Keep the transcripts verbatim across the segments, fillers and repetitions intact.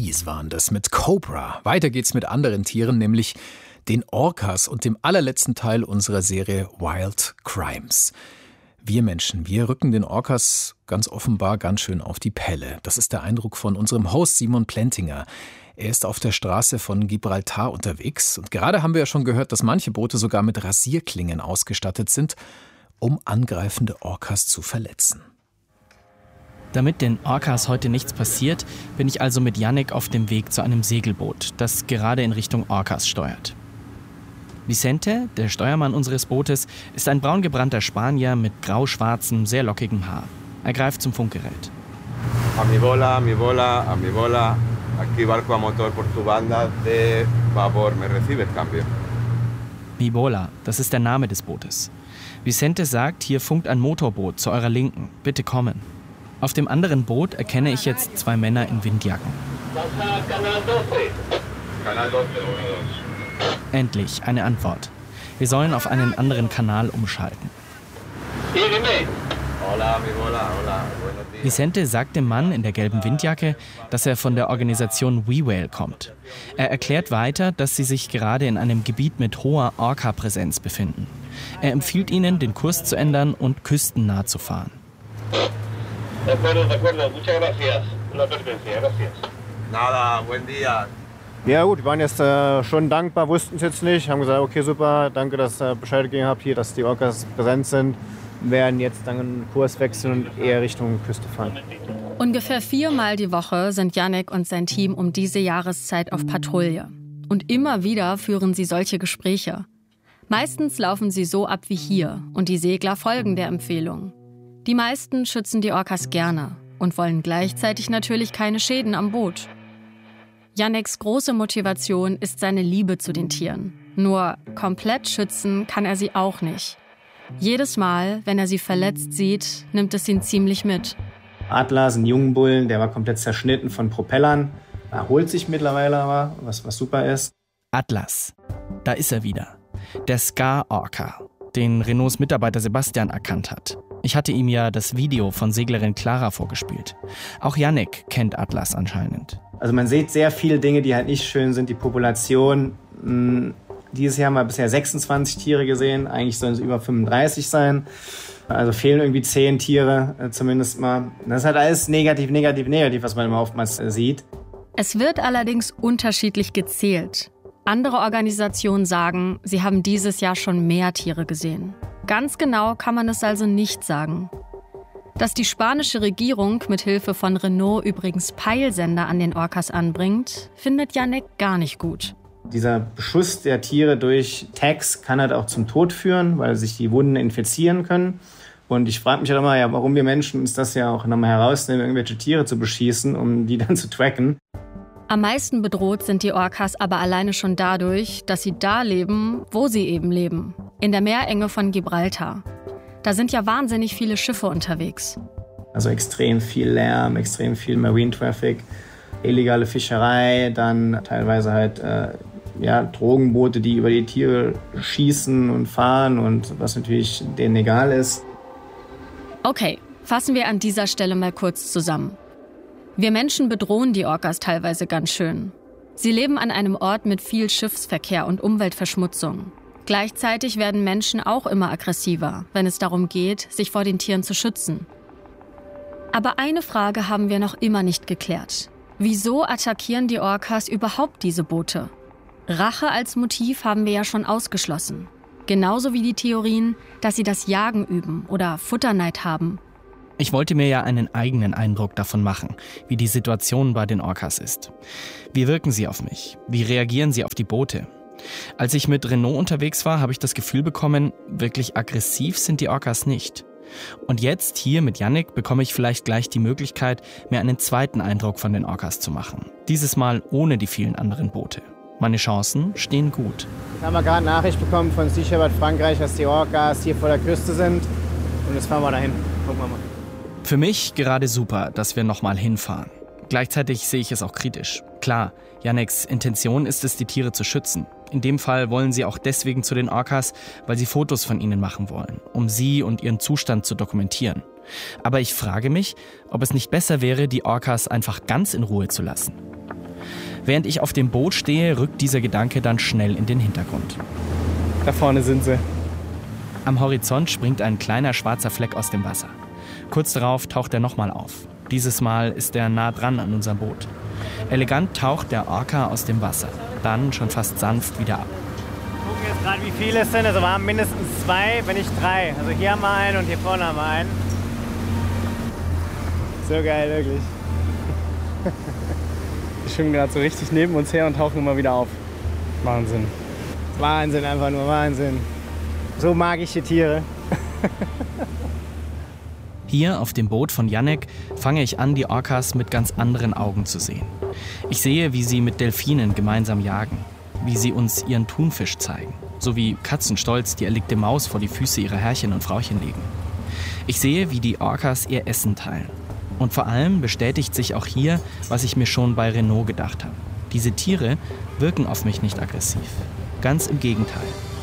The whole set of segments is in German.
Bee Gees waren das mit Cobra. Weiter geht's mit anderen Tieren, nämlich den Orcas und dem allerletzten Teil unserer Serie Wild Crimes. Wir Menschen, wir rücken den Orcas ganz offenbar ganz schön auf die Pelle. Das ist der Eindruck von unserem Host Simon Plentinger. Er ist auf der Straße von Gibraltar unterwegs und gerade haben wir ja schon gehört, dass manche Boote sogar mit Rasierklingen ausgestattet sind, um angreifende Orcas zu verletzen. Damit den Orcas heute nichts passiert, bin ich also mit Yannick auf dem Weg zu einem Segelboot, das gerade in Richtung Orcas steuert. Vicente, der Steuermann unseres Bootes, ist ein braungebrannter Spanier mit grau-schwarzem, sehr lockigem Haar. Er greift zum Funkgerät. A mi bola, a mi bola, a mi bola. Aquí barco a motor por tu banda de favor, me recibe el cambio. Mi bola, das ist der Name des Bootes. Vicente sagt, hier funkt ein Motorboot zu eurer Linken. Bitte kommen. Auf dem anderen Boot erkenne ich jetzt zwei Männer in Windjacken. Endlich eine Antwort. Wir sollen auf einen anderen Kanal umschalten. Vicente sagt dem Mann in der gelben Windjacke, dass er von der Organisation We Whale kommt. Er erklärt weiter, dass sie sich gerade in einem Gebiet mit hoher Orca-Präsenz befinden. Er empfiehlt ihnen, den Kurs zu ändern und küstennah zu fahren. De acuerdo, de acuerdo. Muchas gracias. La advertencia, gracias. Nada, buen día. Ja gut, wir waren jetzt äh, schon dankbar, wussten es jetzt nicht, haben gesagt, okay, super, danke, dass ihr Bescheid gegeben habt hier, dass die Orcas präsent sind. Wir werden jetzt dann einen Kurs wechseln und eher Richtung Küste fahren. Ungefähr viermal die Woche sind Yannick und sein Team um diese Jahreszeit auf Patrouille. Und immer wieder führen sie solche Gespräche. Meistens laufen sie so ab wie hier und die Segler folgen der Empfehlung. Die meisten schützen die Orcas gerne und wollen gleichzeitig natürlich keine Schäden am Boot. Yannicks große Motivation ist seine Liebe zu den Tieren. Nur komplett schützen kann er sie auch nicht. Jedes Mal, wenn er sie verletzt sieht, nimmt es ihn ziemlich mit. Atlas, ein jungen Bullen, der war komplett zerschnitten von Propellern. Erholt sich mittlerweile aber, was, was super ist. Atlas, da ist er wieder. Der Scar-Orca, den Renaults Mitarbeiter Sebastian erkannt hat. Ich hatte ihm ja das Video von Seglerin Clara vorgespielt. Auch Yannick kennt Atlas anscheinend. Also man sieht sehr viele Dinge, die halt nicht schön sind. Die Population, mh, dieses Jahr haben wir bisher sechsundzwanzig Tiere gesehen. Eigentlich sollen es über fünfunddreißig sein. Also fehlen irgendwie zehn Tiere äh, zumindest mal. Das ist halt alles negativ, negativ, negativ, was man immer oftmals äh, sieht. Es wird allerdings unterschiedlich gezählt. Andere Organisationen sagen, sie haben dieses Jahr schon mehr Tiere gesehen. Ganz genau kann man es also nicht sagen. Dass die spanische Regierung mit Hilfe von Renault übrigens Peilsender an den Orcas anbringt, findet Yannick gar nicht gut. Dieser Beschuss der Tiere durch Tags kann halt auch zum Tod führen, weil sich die Wunden infizieren können. Und ich frage mich halt immer, ja, warum wir Menschen uns das ja auch nochmal herausnehmen, irgendwelche Tiere zu beschießen, um die dann zu tracken. Am meisten bedroht sind die Orcas aber alleine schon dadurch, dass sie da leben, wo sie eben leben. In der Meerenge von Gibraltar. Da sind ja wahnsinnig viele Schiffe unterwegs. Also extrem viel Lärm, extrem viel Marine Traffic, illegale Fischerei, dann teilweise halt äh, ja, Drogenboote, die über die Tiere schießen und fahren und was natürlich denen egal ist. Okay, fassen wir an dieser Stelle mal kurz zusammen. Wir Menschen bedrohen die Orcas teilweise ganz schön. Sie leben an einem Ort mit viel Schiffsverkehr und Umweltverschmutzung. Gleichzeitig werden Menschen auch immer aggressiver, wenn es darum geht, sich vor den Tieren zu schützen. Aber eine Frage haben wir noch immer nicht geklärt. Wieso attackieren die Orcas überhaupt diese Boote? Rache als Motiv haben wir ja schon ausgeschlossen. Genauso wie die Theorien, dass sie das Jagen üben oder Futterneid haben. Ich wollte mir ja einen eigenen Eindruck davon machen, wie die Situation bei den Orcas ist. Wie wirken sie auf mich? Wie reagieren sie auf die Boote? Als ich mit Renault unterwegs war, habe ich das Gefühl bekommen, wirklich aggressiv sind die Orcas nicht. Und jetzt, hier mit Yannick, bekomme ich vielleicht gleich die Möglichkeit, mir einen zweiten Eindruck von den Orcas zu machen. Dieses Mal ohne die vielen anderen Boote. Meine Chancen stehen gut. Jetzt haben wir gerade Nachricht bekommen von Sea Shepherd Frankreich, dass die Orcas hier vor der Küste sind. Und jetzt fahren wir dahin. Gucken wir mal. Für mich gerade super, dass wir nochmal hinfahren. Gleichzeitig sehe ich es auch kritisch. Klar, Yannicks Intention ist es, die Tiere zu schützen. In dem Fall wollen sie auch deswegen zu den Orcas, weil sie Fotos von ihnen machen wollen, um sie und ihren Zustand zu dokumentieren. Aber ich frage mich, ob es nicht besser wäre, die Orcas einfach ganz in Ruhe zu lassen. Während ich auf dem Boot stehe, rückt dieser Gedanke dann schnell in den Hintergrund. Da vorne sind sie. Am Horizont springt ein kleiner schwarzer Fleck aus dem Wasser. Kurz darauf taucht er nochmal auf. Dieses Mal ist er nah dran an unserem Boot. Elegant taucht der Orca aus dem Wasser, dann schon fast sanft wieder ab. Wir gucken jetzt gerade, wie viele es sind. Also wir haben mindestens zwei, wenn nicht drei. Also hier haben wir einen und hier vorne haben wir einen. So geil, wirklich. Die schwimmen gerade so richtig neben uns her und tauchen immer wieder auf. Wahnsinn. Wahnsinn, einfach nur Wahnsinn. So magische Tiere. Hier auf dem Boot von Yannick fange ich an, die Orcas mit ganz anderen Augen zu sehen. Ich sehe, wie sie mit Delfinen gemeinsam jagen, wie sie uns ihren Thunfisch zeigen, sowie Katzenstolz die erlegte Maus vor die Füße ihrer Herrchen und Frauchen legen. Ich sehe, wie die Orcas ihr Essen teilen. Und vor allem bestätigt sich auch hier, was ich mir schon bei Renaud gedacht habe. Diese Tiere wirken auf mich nicht aggressiv. Ganz im Gegenteil.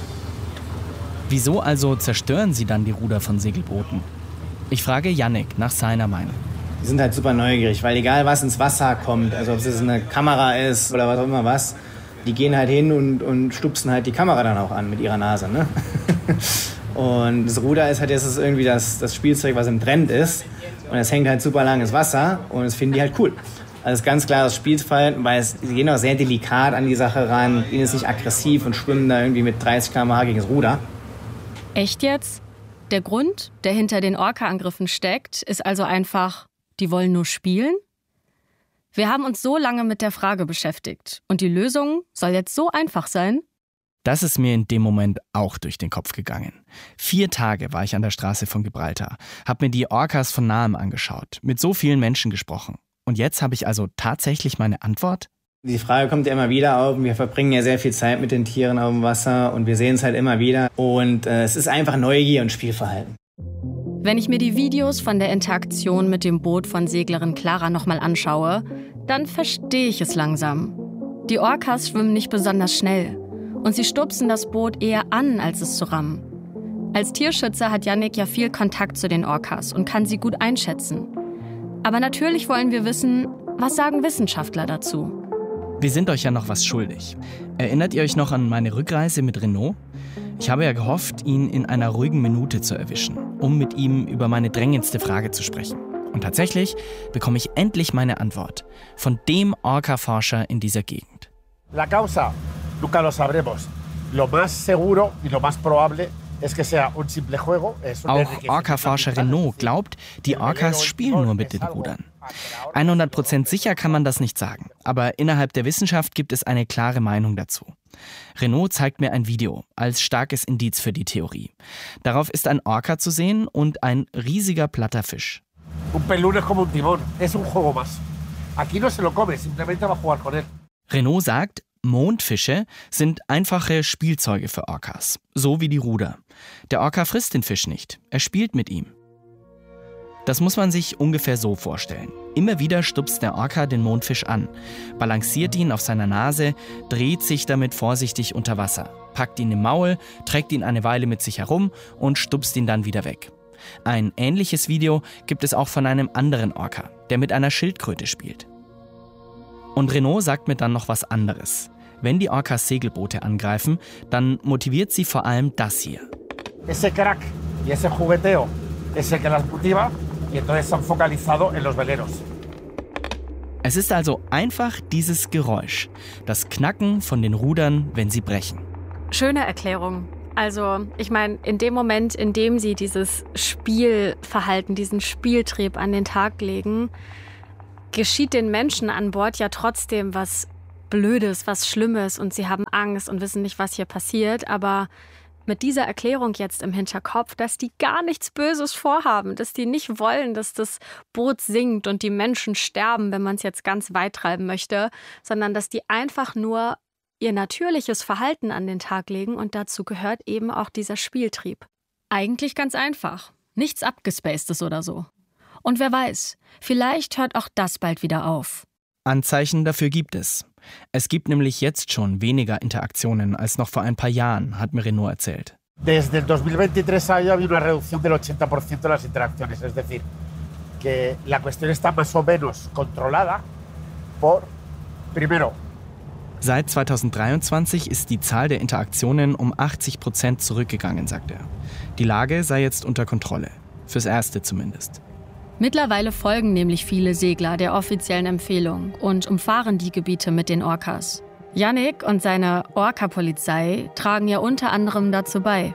Wieso also zerstören sie dann die Ruder von Segelbooten? Ich frage Yannick nach seiner Meinung. Die sind halt super neugierig, weil egal was ins Wasser kommt, also ob es eine Kamera ist oder was auch immer was, die gehen halt hin und, und stupsen halt die Kamera dann auch an mit ihrer Nase, ne? Und das Ruder ist halt jetzt irgendwie das, das Spielzeug, was im Trend ist. Und es hängt halt super lang ins Wasser und das finden die halt cool. Also es ist ganz klar das Spielverhalten, weil es, sie gehen auch sehr delikat an die Sache ran, gehen jetzt nicht aggressiv und schwimmen da irgendwie mit dreißig Kilometer pro Stunde gegen das Ruder. Echt jetzt? Der Grund, der hinter den Orca-Angriffen steckt, ist also einfach, die wollen nur spielen? Wir haben uns so lange mit der Frage beschäftigt und die Lösung soll jetzt so einfach sein? Das ist mir in dem Moment auch durch den Kopf gegangen. Vier Tage war ich an der Straße von Gibraltar, habe mir die Orcas von nahem angeschaut, mit so vielen Menschen gesprochen. Und jetzt habe ich also tatsächlich meine Antwort? Die Frage kommt ja immer wieder auf. Wir verbringen ja sehr viel Zeit mit den Tieren auf dem Wasser und wir sehen es halt immer wieder. Und äh, es ist einfach Neugier und Spielverhalten. Wenn ich mir die Videos von der Interaktion mit dem Boot von Seglerin Clara nochmal anschaue, dann verstehe ich es langsam. Die Orcas schwimmen nicht besonders schnell und sie stupsen das Boot eher an, als es zu rammen. Als Tierschützer hat Yannick ja viel Kontakt zu den Orcas und kann sie gut einschätzen. Aber natürlich wollen wir wissen, was sagen Wissenschaftler dazu? Wir sind euch ja noch was schuldig. Erinnert ihr euch noch an meine Rückreise mit Renaud? Ich habe ja gehofft, ihn in einer ruhigen Minute zu erwischen, um mit ihm über meine drängendste Frage zu sprechen. Und tatsächlich bekomme ich endlich meine Antwort von dem Orca-Forscher in dieser Gegend. La causa, nunca lo sabremos. Lo más seguro y lo más probable es que sea un simple juego. Auch Orca-Forscher Renaud glaubt, die Orcas spielen nur mit den Rudern. hundert Prozent sicher kann man das nicht sagen, aber innerhalb der Wissenschaft gibt es eine klare Meinung dazu. Renaud zeigt mir ein Video als starkes Indiz für die Theorie. Darauf ist ein Orca zu sehen und ein riesiger platter Fisch. Un pelún es como un timón, es un juego más. Aquí no se lo come, simplemente va a jugar con él. Renaud sagt, Mondfische sind einfache Spielzeuge für Orcas, so wie die Ruder. Der Orca frisst den Fisch nicht, er spielt mit ihm. Das muss man sich ungefähr so vorstellen. Immer wieder stupst der Orca den Mondfisch an, balanciert ihn auf seiner Nase, dreht sich damit vorsichtig unter Wasser, packt ihn im Maul, trägt ihn eine Weile mit sich herum und stupst ihn dann wieder weg. Ein ähnliches Video gibt es auch von einem anderen Orca, der mit einer Schildkröte spielt. Und Renaud sagt mir dann noch was anderes. Wenn die Orcas Segelboote angreifen, dann motiviert sie vor allem das hier. Ese crack y ese jugueteo es el que las motiva y entonces se han focalizado en los veleros. Es ist also einfach dieses Geräusch, das Knacken von den Rudern, wenn sie brechen. Schöne Erklärung. Also, ich meine, in dem Moment, in dem sie dieses Spielverhalten, diesen Spieltrieb an den Tag legen, geschieht den Menschen an Bord ja trotzdem was Blödes, was Schlimmes und sie haben Angst und wissen nicht, was hier passiert. Aber mit dieser Erklärung jetzt im Hinterkopf, dass die gar nichts Böses vorhaben, dass die nicht wollen, dass das Boot sinkt und die Menschen sterben, wenn man es jetzt ganz weit treiben möchte, sondern dass die einfach nur ihr natürliches Verhalten an den Tag legen und dazu gehört eben auch dieser Spieltrieb. Eigentlich ganz einfach. Nichts Abgespacedes oder so. Und wer weiß, vielleicht hört auch das bald wieder auf. Anzeichen dafür gibt es. Es gibt nämlich jetzt schon weniger Interaktionen als noch vor ein paar Jahren, hat mir Renaud erzählt. Desde el dos mil veintitrés ha habido una reducción del ochenta por ciento de las interacciones, es decir, que la cuestión está más o menos controlada por, primero, Seit zweitausenddreiundzwanzig ist die Zahl der Interaktionen um achtzig Prozent zurückgegangen, sagt er. Die Lage sei jetzt unter Kontrolle. Fürs Erste zumindest. Mittlerweile folgen nämlich viele Segler der offiziellen Empfehlung und umfahren die Gebiete mit den Orcas. Yannick und seine Orca-Polizei tragen ja unter anderem dazu bei.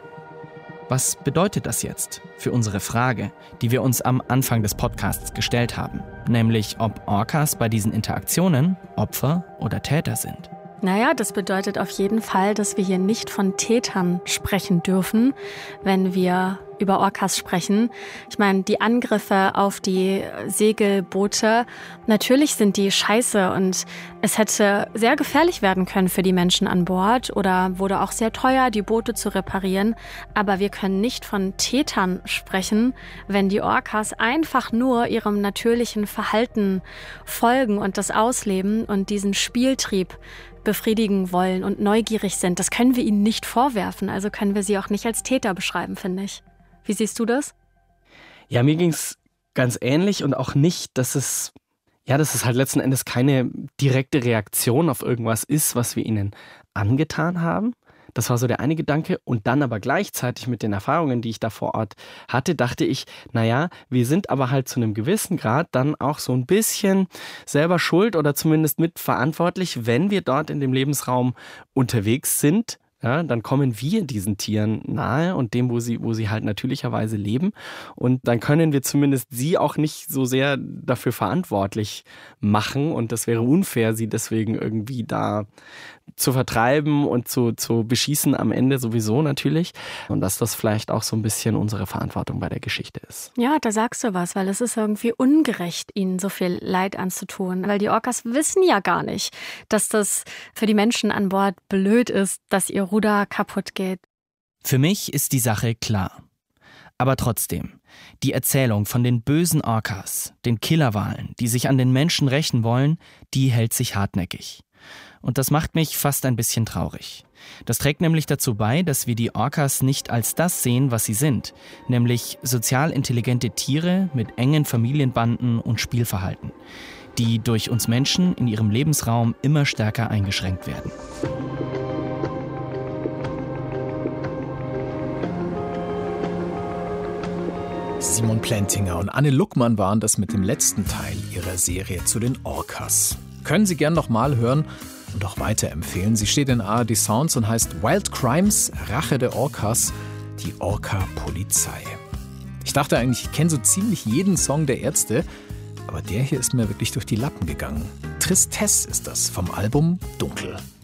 Was bedeutet das jetzt für unsere Frage, die wir uns am Anfang des Podcasts gestellt haben? Nämlich, ob Orcas bei diesen Interaktionen Opfer oder Täter sind. Naja, das bedeutet auf jeden Fall, dass wir hier nicht von Tätern sprechen dürfen, wenn wir über Orcas sprechen. Ich meine, die Angriffe auf die Segelboote, natürlich sind die scheiße und es hätte sehr gefährlich werden können für die Menschen an Bord oder wurde auch sehr teuer, die Boote zu reparieren. Aber wir können nicht von Tätern sprechen, wenn die Orcas einfach nur ihrem natürlichen Verhalten folgen und das ausleben und diesen Spieltrieb befriedigen wollen und neugierig sind. Das können wir ihnen nicht vorwerfen, also können wir sie auch nicht als Täter beschreiben, finde ich. Wie siehst du das? Ja, mir ging es ganz ähnlich und auch nicht, dass es, ja, dass es halt letzten Endes keine direkte Reaktion auf irgendwas ist, was wir ihnen angetan haben. Das war so der eine Gedanke. Und dann aber gleichzeitig mit den Erfahrungen, die ich da vor Ort hatte, dachte ich, naja, wir sind aber halt zu einem gewissen Grad dann auch so ein bisschen selber schuld oder zumindest mitverantwortlich, wenn wir dort in dem Lebensraum unterwegs sind. Ja, dann kommen wir diesen Tieren nahe und dem, wo sie, wo sie halt natürlicherweise leben. Und dann können wir zumindest sie auch nicht so sehr dafür verantwortlich machen. Und das wäre unfair, sie deswegen irgendwie da zu vertreiben und zu, zu beschießen am Ende sowieso natürlich. Und dass das vielleicht auch so ein bisschen unsere Verantwortung bei der Geschichte ist. Ja, da sagst du was, weil es ist irgendwie ungerecht, ihnen so viel Leid anzutun. Weil die Orcas wissen ja gar nicht, dass das für die Menschen an Bord blöd ist, dass ihr Ruder kaputt geht. Für mich ist die Sache klar. Aber trotzdem, die Erzählung von den bösen Orcas, den Killerwalen, die sich an den Menschen rächen wollen, die hält sich hartnäckig. Und das macht mich fast ein bisschen traurig. Das trägt nämlich dazu bei, dass wir die Orcas nicht als das sehen, was sie sind, nämlich sozial intelligente Tiere mit engen Familienbanden und Spielverhalten, die durch uns Menschen in ihrem Lebensraum immer stärker eingeschränkt werden. Simon Plantinger und Anne Luckmann waren das mit dem letzten Teil ihrer Serie zu den Orcas. Können Sie gern noch mal hören und auch weiterempfehlen. Sie steht in A R D Sounds und heißt Wild Crimes, Rache der Orcas, die Orca-Polizei. Ich dachte eigentlich, ich kenne so ziemlich jeden Song der Ärzte, aber der hier ist mir wirklich durch die Lappen gegangen. Tristesse ist das vom Album Dunkel.